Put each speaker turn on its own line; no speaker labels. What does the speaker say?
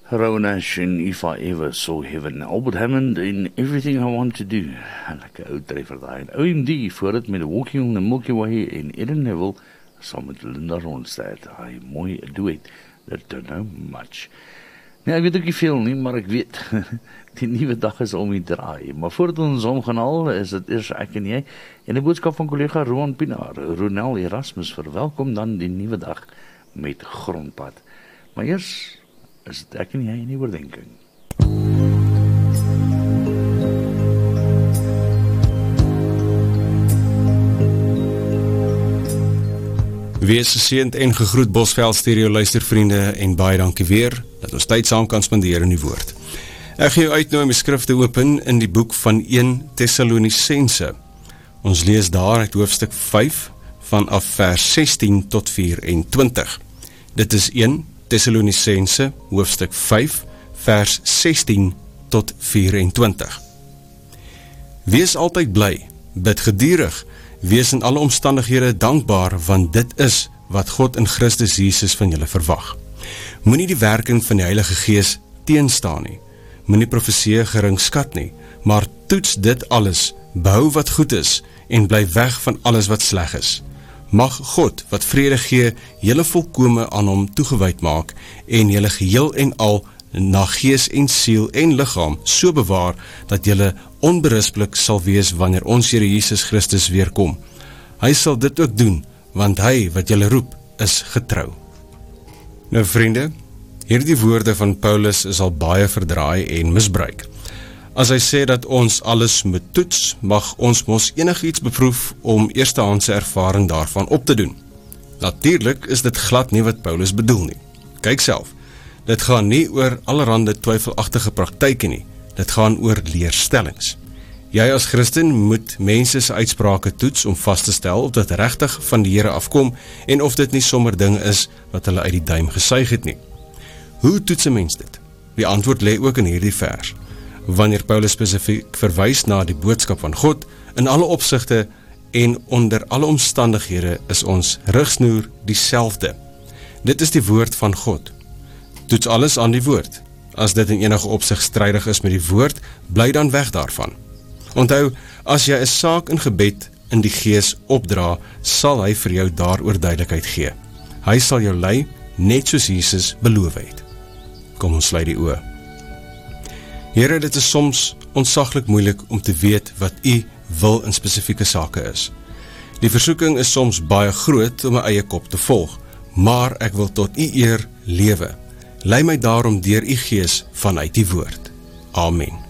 Ronash in If I Ever Saw Heaven, Albert Hammond in Everything I Want to Do. Lekker oud treffer daai. OMD voor dit met Walking on the Milky Way en Eden Neville saam met Linda Ronstadt. Hy mooi duet. That don't know much. Nee, ek weet ook nie veel nie, maar ek weet die nuwe dag is om die draai. Maar voordat ons omgaan al, is dit eers ek en jy en 'n boodskap van kollega Roan Pinaar. Ronel Erasmus verwelkom dan die nuwe dag met Grondpad. Maar eers is dit ek en jy in die oordenking.
Wees geseënd en gegroet Bosveld Stereo luistervriende en baie dankie weer dat ons tyd saam kan spandeer in die woord. Ek gaan jou uitnooi om die skrifte open in die boek van 1 Tessalonisense. Ons lees daar uit hoofstuk 5 vanaf vers 16 tot 24. Dit is 1 Tessalonisense hoofstuk 5 vers 16 tot 24. Wees altyd bly, bid geduldig, wees in alle omstandighede dankbaar, want dit is wat God in Christus Jesus van julle verwag. Moenie die werking van die Heilige Gees teenstaan nie, moenie profeseë gering skat nie, maar toets dit alles, behou wat goed is, en bly weg van alles wat sleg is. Mag God, wat vrede gee, julle volkome aan hom toegewyd maak, en julle geheel en al na gees en siel en liggaam so bewaar, dat julle onberispelik sal wees wanneer ons Here Jesus Christus weerkom. Hy sal dit ook doen, want hy wat julle roep, is getrou. Nou vriende, hierdie woorde van Paulus is al baie verdraai en misbruik. As hy sê dat ons alles moet toets, mag ons mos enigiets beproef om eerstehandse ervaring daarvan op te doen. Natuurlijk is dit glad nie wat Paulus bedoel nie. Kyk self, dit gaan nie oor allerhande twyfelagtige praktyke nie, dit gaan oor leerstellings. Jy as Christen moet mense se uitsprake toets om vas te stel of dit regtig van die Here afkom en of dit nie sommer ding is wat hulle uit die duim gesuig het nie. Hoe toets 'n mens dit? Die antwoord lê ook in hierdie vers. Wanneer Paulus spesifiek verwys na die boodskap van God, in alle opsigte en onder alle omstandighede is ons rigsnoer dieselfde. Dit is die woord van God. Toets alles aan die woord. As dit in enige opsig strydig is met die woord, bly dan weg daarvan. Onthou, as jy 'n saak in gebed in die Gees opdra, sal hy vir jou daaroor duidelikheid gee. Hy sal jou lei, net soos Jesus beloof het. Kom ons sluit die oë. Here, dit is soms ontsaglik moeilik om te weet wat U wil in spesifieke sake is. Die versoeking is soms baie groot om my eie kop te volg, maar ek wil tot U eer lewe. Lei my daarom deur U Gees vanuit die woord. Amen.